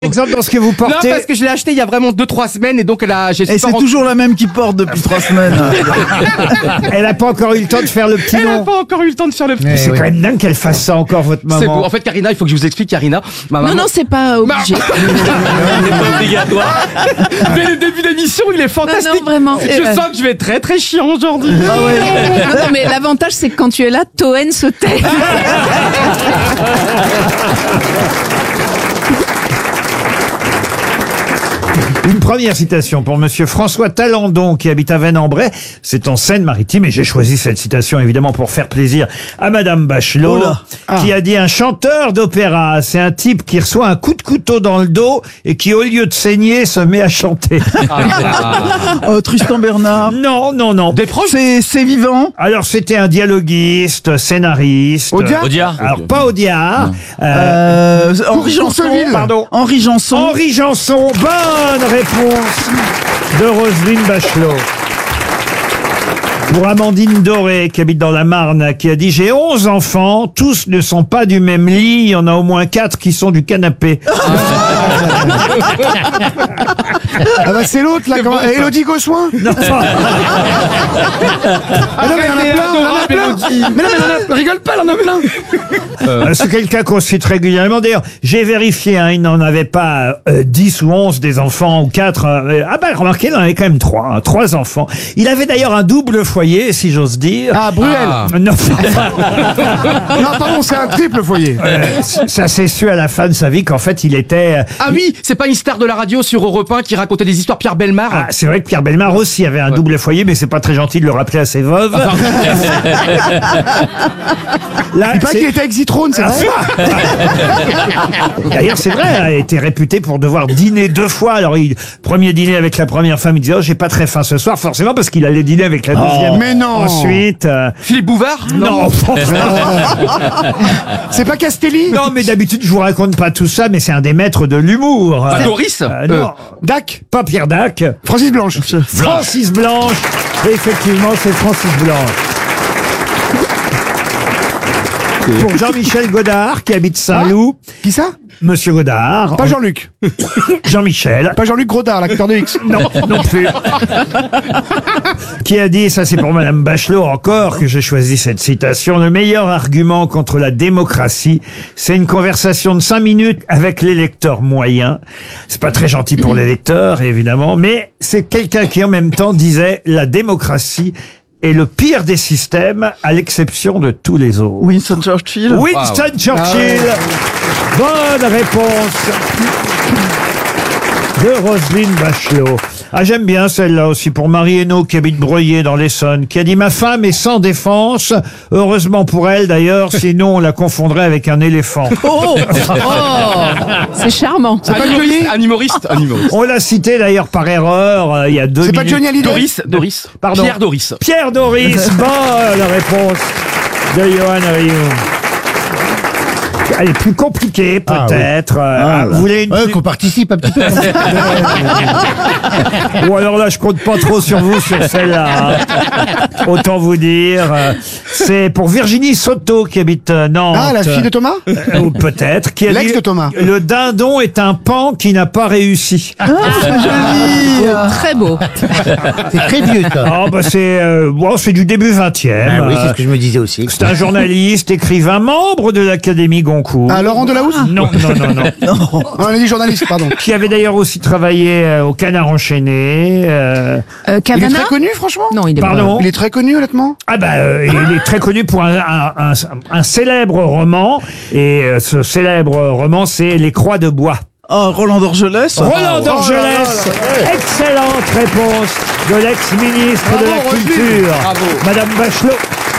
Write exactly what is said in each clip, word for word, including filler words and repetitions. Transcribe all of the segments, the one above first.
Exemple dans ce que vous portez. Non, parce que je l'ai acheté il y a vraiment deux trois semaines et donc elle a. Et c'est toujours la même qui porte depuis trois semaines. Elle n'a pas encore eu le temps de faire le petit Elle n'a nom. pas encore eu le temps de faire le petit. C'est quand même dingue qu'elle fasse ça encore, votre maman. C'est beau. En fait, Karina, il faut que je vous explique, Karina. Ma maman... Non, non, c'est pas obligé. C'est pas obligatoire. Dès le début d'émission, il est fantastique. Non, non, vraiment. Je sens que je vais être très très chiant aujourd'hui. Ah ouais. Non, non, mais l'avantage, c'est que quand tu es là, Toen se tait. Une première citation pour monsieur François Talandon qui habite à Vennes-en-Bray. C'est en Seine-Maritime et j'ai choisi cette citation évidemment pour faire plaisir à madame Bachelot, Oh là. qui a dit: un chanteur d'opéra, c'est un type qui reçoit un coup de couteau dans le dos et qui, au lieu de saigner, se met à chanter. Oh, Tristan Bernard. Non, non, non. Des proches. C'est c'est vivant. Alors c'était un dialoguiste, scénariste. Audiard. Audiard. Alors pas Audiard. Euh, Euh, Henri Janson. pardon. Henri Janson. Henri Janson. Bonne réponse de Roselyne Bachelot. Pour Amandine Doré, qui habite dans la Marne, qui a dit: j'ai onze enfants, tous ne sont pas du même lit, il y en a au moins quatre qui sont du canapé. Ah bah c'est l'autre là, comment... Élodie Gossuin. Non, enfin, Ah non mais il y en a plein, il y en a plein. Mais non mais il y en a, rigole pas, il y en a plein. euh, c'est quelqu'un qu'on cite régulièrement. D'ailleurs, j'ai vérifié, hein, il n'en avait pas euh, dix ou onze des enfants, ou quatre. Euh, ah bah remarquez, il en avait quand même trois, hein, trois enfants. Il avait d'ailleurs un double foyer, si j'ose dire. Ah Bruel. Ah. Non, Non pardon, c'est un triple foyer. euh, ça s'est su à la fin de sa vie qu'en fait il était... euh, Ah oui, c'est pas une star de la radio sur Europe un qui racontait des histoires, Pierre Bellemare. Ah, c'est vrai que Pierre Bellemare aussi avait un double foyer, mais c'est pas très gentil de le rappeler à ses veuves. Là, Il paraît c'est- qu'il était avec Zitrone, c'est vrai. D'ailleurs, c'est vrai, il a été réputé pour devoir dîner deux fois. Alors, il, premier dîner avec la première femme, il disait: oh, j'ai pas très faim ce soir, forcément, parce qu'il allait dîner avec la deuxième. mais non. Ensuite, euh, Philippe Bouvard. non. C'est pas Castelli. Non, mais d'habitude, je vous raconte pas tout ça, mais c'est un des maîtres de l'humour. Ah, Doris. Euh, non, Dac. pas Pierre Dac. Francis Blanche. Francis Blanche. Effectivement, c'est Francis Blanche. Pour Jean-Michel Godard, qui habite Saint-Loup. Qui ça? Monsieur Godard. Pas Jean-Luc. Jean-Michel. Pas Jean-Luc Grodard, l'acteur de X. Non, non plus. Qui a dit, ça c'est pour madame Bachelot encore que j'ai choisi cette citation: le meilleur argument contre la démocratie, c'est une conversation de cinq minutes avec l'électeur moyen. C'est pas très gentil pour l'électeur, évidemment, mais c'est quelqu'un qui en même temps disait: la démocratie est le pire des systèmes, à l'exception de tous les autres. Winston Churchill. Winston Churchill. Bonne réponse de Roselyne Bachelot. Ah, j'aime bien celle-là aussi pour Marie Hainaut, qui habite Breuillé dans l'Essonne, qui a dit: ma femme est sans défense. Heureusement pour elle d'ailleurs, sinon on la confondrait avec un éléphant. Oh, oh, c'est charmant. Un humoriste. Un humoriste. Un humoriste. On l'a cité d'ailleurs par erreur euh, il y a deux C'est minutes. pas Johnny Hallyday. Doris. Doris. Pardon. Pierre Doris. Pierre Doris. Bonne réponse de Johan Rioux. Elle est plus compliquée, peut-être. Euh, Ah, vous voulez une... Ouais, qu'on participe un petit peu. Ou alors là, je compte pas trop sur vous sur celle-là. hein. Autant vous dire. euh, C'est pour Virginie Soto, qui habite euh, Nantes. Ah, la fille de Thomas. Euh, Ou peut-être. Qui a L'ex dit, de Thomas. le dindon est un pan qui n'a pas réussi. Ah, c'est joli. Très beau. C'est très vieux, ça. Ah, bah c'est euh, bon, c'est du début vingtième. Ah oui, c'est Euh, ce que je me disais aussi. C'est un journaliste, écrivain, membre de l'Académie Goncourt. Ah, Laurent Delahousse. Non, non, non, non. On a dit journaliste, pardon. Qui avait d'ailleurs aussi travaillé euh, au Canard enchaîné. euh, Euh, Il est Cavana. très connu, franchement. Non, il est Pardon. Il est très connu, honnêtement. Ah bah, euh, il est très connu pour un, un, un, un célèbre roman. Et euh, ce célèbre roman, c'est Les Croix de Bois. Oh, Roland d'Orgelès. Roland oh d'Orgelès. Excellente réponse de l'ex-ministre de la Bravo, Roselyne. Culture, Bravo. Madame Bachelot.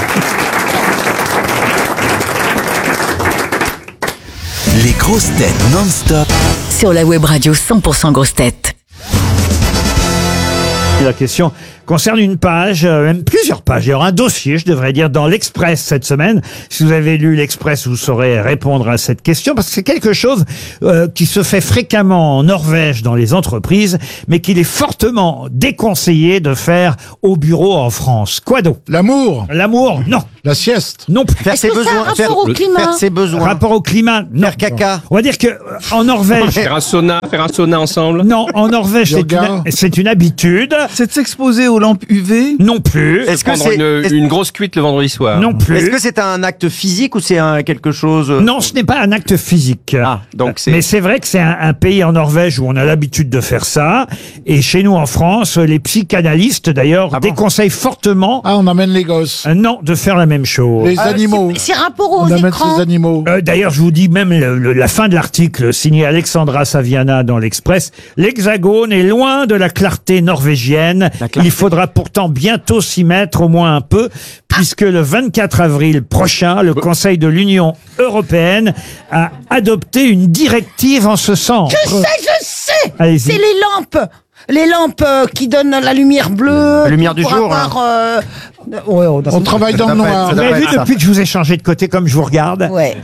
Les grosses têtes non-stop. Sur la web radio cent pour cent grosses têtes. La question concerne une page, euh, même plusieurs pages, d'ailleurs un dossier, je devrais dire, dans l'Express cette semaine. Si vous avez lu l'Express, vous saurez répondre à cette question, parce que c'est quelque chose euh, qui se fait fréquemment en Norvège dans les entreprises, mais qu'il est fortement déconseillé de faire au bureau en France. Quoi donc? L'amour. L'amour? Non. La sieste. Non plus. Faire ses Est-ce que ça a besoins. rapport Faire, au climat faire ses besoins. Rapport au climat, non. Faire caca. On va dire que euh, en Norvège, Faire un sauna, faire un sauna ensemble. non, en Norvège, c'est Yoga. une, c'est une habitude. C'est de s'exposer aux lampes U V. Non plus. Est-ce que Prendre c'est une, est-ce- une grosse cuite le vendredi soir. Non plus. est-ce que c'est un acte physique ou c'est un quelque chose euh, Non, ce n'est pas un acte physique. Ah, donc c'est- Mais c'est vrai que c'est un, un pays en Norvège où on a l'habitude de faire ça. Et chez nous en France, les psychanalystes d'ailleurs Ah bon déconseillent fortement Ah, on amène les gosses. euh, non de faire la même chose. Les animaux. C'est rapport aux On amène écrans. ces animaux. Euh, D'ailleurs, je vous dis même le- le- la fin de l'article signé Alexandra Saviana dans l'Express. L'Hexagone est loin de la clarté norvégienne. La clarté. Il faudra pourtant bientôt s'y mettre au moins un peu, puisque le vingt-quatre avril prochain, le Conseil de l'Union européenne a adopté une directive en ce sens. Je sais, je sais. Allez-y. C'est les lampes. Les lampes euh, qui donnent la lumière bleue. La lumière du pour jour, avoir, euh, ouais, on On travaille dans le noir. Vous Ça avez doit vu être ça. depuis que je vous ai changé de côté comme je vous regarde. Ouais.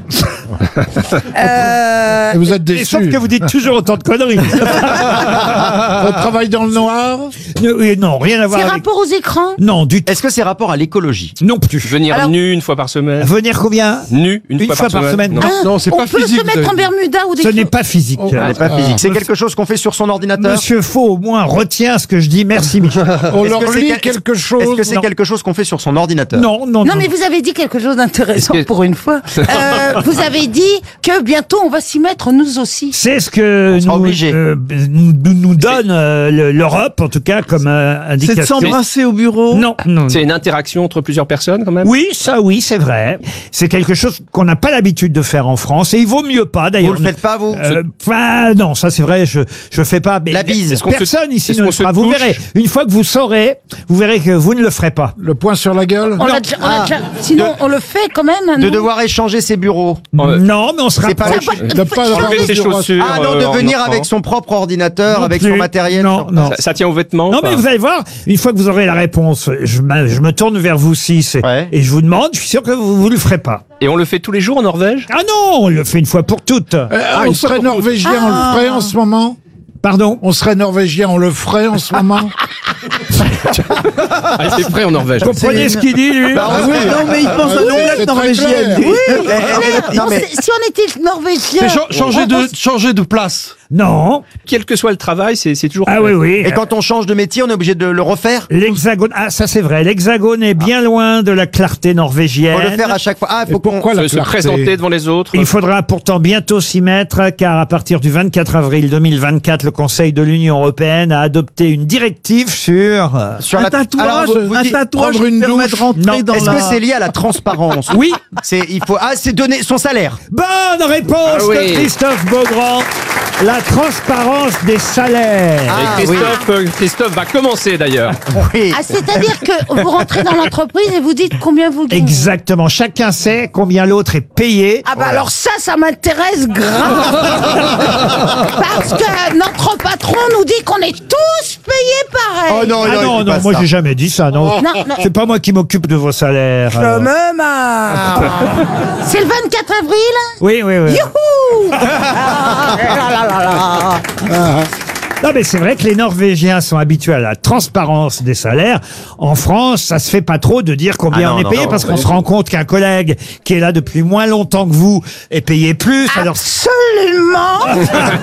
euh, Et vous êtes Et sauf déçus. que vous dites toujours autant de conneries. On travaille dans le noir. Ne- oui, non, rien à voir c'est avec... rapport aux écrans. Non, du tout. Est-ce que c'est rapport à l'écologie? Non plus. Venir Alors- nu une fois par semaine. Venir combien Nu une, Une fois par semaine. Non. Ah, Non, c'est on pas peut physique, se mettre vous en avez dit. Bermuda ou des Ce choses. n'est pas physique. Oh, C'est pas physique. C'est quelque chose qu'on fait sur son ordinateur? Monsieur Faux, au moins, retient ce que je dis. Merci, Michel. On Est-ce leur que c'est lit quel- quelque Est-ce chose. que c'est Non. quelque chose qu'on fait sur son ordinateur? Non, non, non. Non, mais vous avez dit quelque chose d'intéressant Est-ce que- pour une fois. Euh, vous avez dit que bientôt on va s'y mettre nous aussi. C'est ce que sera nous, obligé. euh, nous, nous donne euh, le- l'Europe, en tout cas, comme euh, C'est de indication. s'embrasser au bureau. Non, non. C'est une interaction entre plusieurs personnes quand même. Oui, ça, oui, c'est vrai. C'est quelque chose qu'on n'a pas l'habitude de faire en France, et il vaut mieux pas, Vous d'ailleurs. le faites pas, vous? Euh, enfin, non, ça c'est vrai, je je fais pas. Mais La bise. Est-ce qu'on se- personne ici est-ce ne qu'on le se fera. Vous touche verrez. Une fois que vous saurez, vous verrez que vous ne le ferez pas. Le poing sur la gueule. On l'a déjà- on l'a Ah. déjà- Sinon, on le fait quand même. De nous. devoir échanger ses bureaux. Euh, Non, mais on se C'est pas rapproche. le- De pas avoir Enlever ses de- chaussures. Ah non, euh, de en venir entrant. avec son propre ordinateur, Non avec plus. son matériel. Non, non. Ça, ça tient aux vêtements. Non, ou pas mais vous allez voir, une fois que vous aurez la réponse, je, me- je me tourne vers vous six et, Ouais. et je vous demande, je suis sûr que vous, vous le ferez pas. Et on le fait tous les jours en Norvège. Ah non, on le fait une fois pour toutes. Euh, on serait norvégien, on le ferait en ce moment. Pardon. On serait norvégien, on le ferait en ce moment. Ah, c'est vrai en Norvège. Vous comprenez ce qu'il dit, lui Ah oui, non, mais il pense Ah à oui, l'omelette c'est très norvégienne. clair. lui. Non, On mais- sait- Si on était norvégien. Mais cha- changer, on- de, changer de place. Non. Quel que soit le travail, c'est c'est toujours. Ah oui, oui. Et quand on change de métier, on est obligé de le refaire? L'hexagone, ah ça c'est vrai, l'hexagone est bien loin de la clarté norvégienne. Faut le faire à chaque fois. Ah, Et faut qu'on... pourquoi la Se, se clarté présenter devant les autres. Il faudra pourtant bientôt s'y mettre, car à partir du vingt-quatre avril deux mille vingt-quatre, le Conseil de l'Union européenne a adopté une directive sur... euh, Sur Un la... tatouage, Alors, vous- vous un dites- tatouage prendre qui une permet douche. de rentrer Non. dans Est-ce la... que c'est lié à la transparence? Oui. C'est, il faut, ah, c'est donner son salaire. Bonne réponse Ah oui. de Christophe Beaugrand. La transparence des salaires. Ah, Et Christophe, euh, Christophe va commencer d'ailleurs. Oui. Ah, c'est-à-dire que vous rentrez dans l'entreprise et vous dites combien vous gagnez. Exactement. Chacun sait combien l'autre est payé. Ah bah alors ça, ça m'intéresse grave. Parce que notre patron nous dit qu'on est tous payés pareil. Oh non, Ah non, non, il dit non, pas moi ça. j'ai jamais dit ça, non. Non, non. C'est pas moi qui m'occupe de vos salaires. Je alors. me marre. C'est le vingt-quatre avril. Oui, oui, oui. Youhou. Ah, là, là, là, là. Non, mais c'est vrai que les Norvégiens sont habitués à la transparence des salaires. En France, ça se fait pas trop de dire combien Ah non, on est non, payé non, parce pas qu'on du se rend compte qu'un collègue qui est là depuis moins longtemps que vous est payé plus. Alors, Absolument.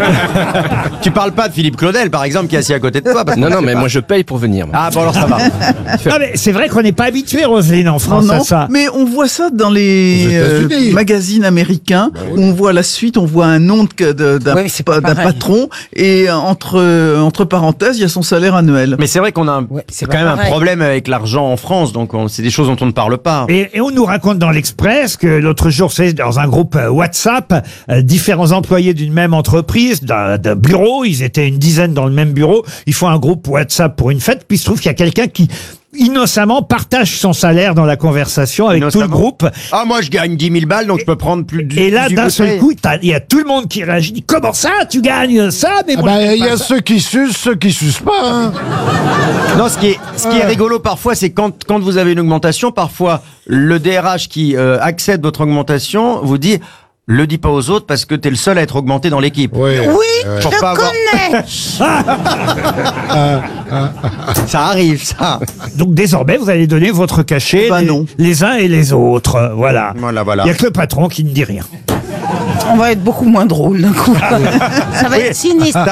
Tu parles pas de Philippe Claudel, par exemple, qui est assis à côté de toi. parce que Non, non, je sais mais pas. moi je paye pour venir. moi. Ah, bon, alors ça va. non, mais c'est vrai qu'on n'est pas habitué, Roselyne, en Non, France, à non, ça. mais on voit ça dans les Aux euh, États-Unis. magazines américains. On voit la suite, on voit un nom de- de- d'un Oui, c'est pas d'un pareil. patron et euh, entre euh, entre parenthèses, il y a son salaire annuel. Mais c'est vrai qu'on a un- Ouais, c'est quand pas même un pareil. problème avec l'argent en France, donc on- c'est des choses dont on ne parle pas. Et, et on nous raconte dans l'Express que l'autre jour, c'est dans un groupe euh, WhatsApp, euh, différents employés d'une même entreprise, d'un d'un bureau, ils étaient une dizaine dans le même bureau, ils font un groupe WhatsApp pour une fête, puis il se trouve qu'il y a quelqu'un qui innocemment partage son salaire dans la conversation avec tout le Innocemment. groupe. Ah, moi, je gagne dix mille balles, donc je peux prendre plus de Et là, dix-huit d'un seul bouteilles. coup, t'as- il y a tout le monde qui réagit. Dit, comment ça, tu gagnes ça? Mais Ah moi, bah, je gagne il y pas a ça. ceux qui sucent, ceux qui sucent pas. Hein. Non, ce qui est, ce qui est rigolo parfois, c'est quand, quand vous avez une augmentation, parfois, le D R H qui euh, accède votre augmentation vous dit le dis pas aux autres parce que t'es le seul à être augmenté dans l'équipe. Oui, Oui, Pour je pas avoir- connais. Ça arrive, ça. Donc désormais, vous allez donner votre cachet Bah les, non. les uns et les autres. Voilà. Voilà, voilà. Il n'y a que le patron qui ne dit rien. On va être beaucoup moins drôle d'un coup. Ça va être sinistre.